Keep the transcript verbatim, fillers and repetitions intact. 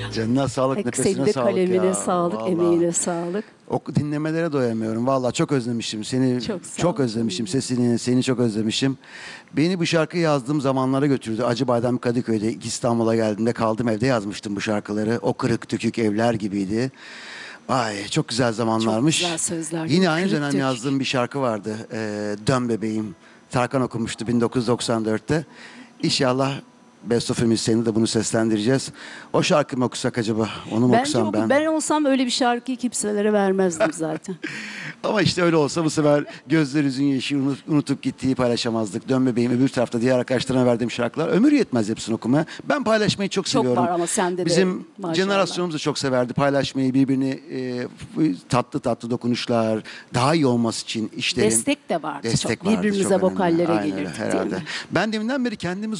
Canına sağlık, nefesine Senin de sağlık kalemine ya. sağlık, Vallahi. emeğine sağlık. O dinlemelere doyamıyorum. Vallahi çok özlemişim seni. Çok sağ Çok ol. özlemişim sesini, seni çok özlemişim. Beni bu şarkıyı yazdığım zamanlara götürdü. Acıbadem Kadıköy'de İstanbul'a geldiğimde kaldım evde yazmıştım bu şarkıları. O kırık dökük evler gibiydi. Ay çok güzel zamanlarmış. Çok güzel sözler. Yine aynı Kırık dönem dökük. yazdığım bir şarkı vardı. Ee, Dön Bebeğim. Tarkan okumuştu bin dokuz yüz doksan dörtte. İnşallah Best of Ümit'seni de bunu seslendireceğiz. O şarkı mı okusak acaba? Onu mu Bence okusam oku- ben? ben olsam öyle bir şarkıyı kimselere vermezdim zaten. Ama işte öyle olsa bu sefer gözler yüzün yeşil unut- unutup gittiği paylaşamazdık. Dön Bebeğim öbür tarafta diğer arkadaşlarına verdiğim şarkılar. Ömür yetmez hepsini okumaya. Ben paylaşmayı çok, Çok seviyorum. var ama sende de Bizim maşallah. jenerasyonumuz da çok severdi. Paylaşmayı, birbirini e, tatlı tatlı dokunuşlar, daha iyi olması için işlerin. Destek de vardı Destek çok. vardı, Birbirimize çok önemli. vokallere Aynen öyle, gelirdik değil herhalde. mi? Ben deminden beri kendimi